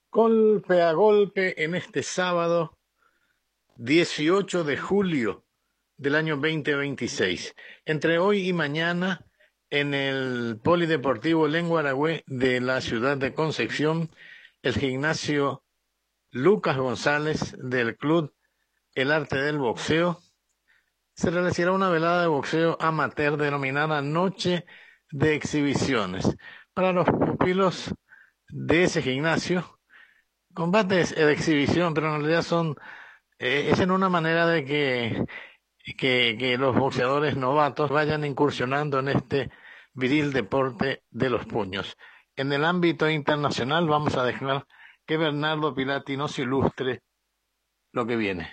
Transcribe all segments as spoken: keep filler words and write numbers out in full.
Golpe a golpe en este sábado dieciocho de julio del año veinte veintiséis. Entre hoy y mañana, en el Polideportivo Lenguaragüe de la ciudad de Concepción, el gimnasio Lucas González del club El Arte del Boxeo, se realizará una velada de boxeo amateur denominada Noche de Exhibiciones. Para los pupilos de ese gimnasio, combates de exhibición, pero en realidad son, eh, es en una manera de que, que, que los boxeadores novatos vayan incursionando en este viril deporte de los puños. En el ámbito internacional vamos a dejar que Bernardo Pilati nos ilustre lo que viene.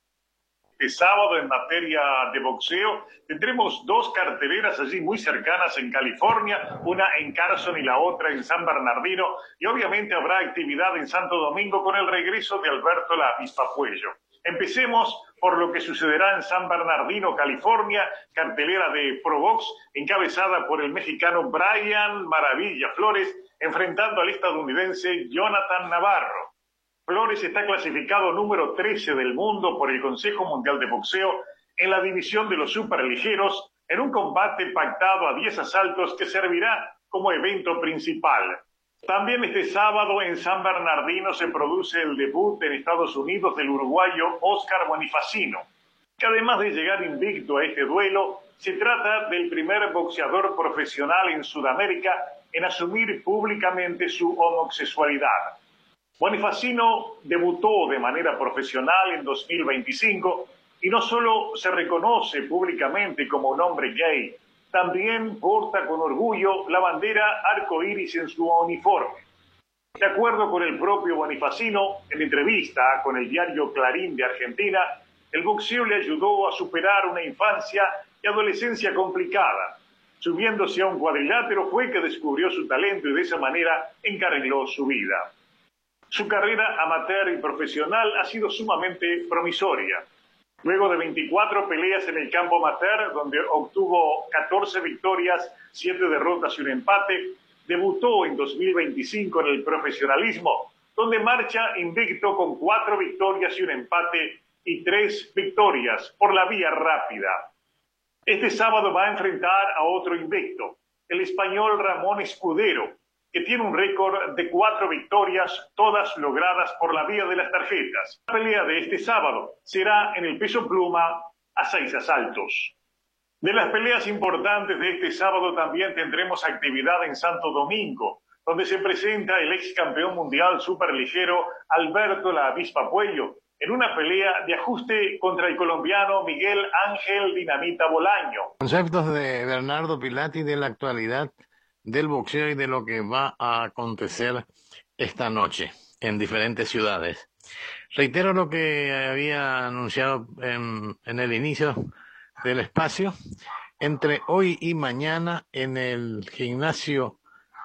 Este sábado, en materia de boxeo, tendremos dos carteleras allí muy cercanas en California, una en Carson y la otra en San Bernardino, y obviamente habrá actividad en Santo Domingo con el regreso de Alberto La Avispa Puello. Empecemos por lo que sucederá en San Bernardino, California, cartelera de Probox, encabezada por el mexicano Brian Maravilla Flores, enfrentando al estadounidense Jonathan Navarro. Flores está clasificado número trece del mundo por el Consejo Mundial de Boxeo en la división de los superligeros en un combate pactado a diez asaltos que servirá como evento principal. También este sábado en San Bernardino se produce el debut en Estados Unidos del uruguayo Oscar Bonifacino, que además de llegar invicto a este duelo, se trata del primer boxeador profesional en Sudamérica en asumir públicamente su homosexualidad. Bonifacino debutó de manera profesional en dos mil veinticinco y no solo se reconoce públicamente como un hombre gay, también porta con orgullo la bandera arcoíris en su uniforme. De acuerdo con el propio Bonifacino, en entrevista con el diario Clarín de Argentina, el boxeo le ayudó a superar una infancia y adolescencia complicada. Subiéndose a un cuadrilátero fue que descubrió su talento y de esa manera encarriló su vida. Su carrera amateur y profesional ha sido sumamente promisoria. Luego de veinticuatro peleas en el campo amateur, donde obtuvo catorce victorias, siete derrotas y un empate, debutó en dos mil veinticinco en el profesionalismo, donde marcha invicto con cuatro victorias y un empate y tres victorias por la vía rápida. Este sábado va a enfrentar a otro invicto, el español Ramón Escudero, que tiene un récord de cuatro victorias, todas logradas por la vía de las tarjetas. La pelea de este sábado será en el peso pluma a seis asaltos. De las peleas importantes de este sábado también tendremos actividad en Santo Domingo, donde se presenta el ex campeón mundial superligero Alberto La Avispa Puello, en una pelea de ajuste contra el colombiano Miguel Ángel Dinamita Bolaño. Conceptos de Bernardo Pilati de la actualidad del boxeo y de lo que va a acontecer esta noche en diferentes ciudades. Reitero lo que había anunciado en, en el inicio del espacio. Entre hoy y mañana en el gimnasio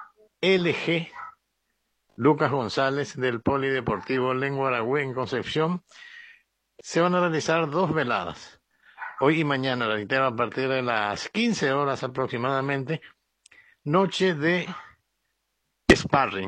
L G Lucas González del Polideportivo Lenguaragüe en Concepción se van a realizar dos veladas. Hoy y mañana, reitero, a partir de las quince horas aproximadamente, noche de sparring.